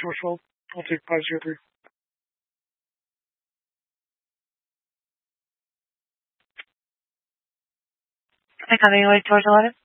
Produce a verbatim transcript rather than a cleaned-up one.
George twelve. I'll take five zero three. Coming with George eleven.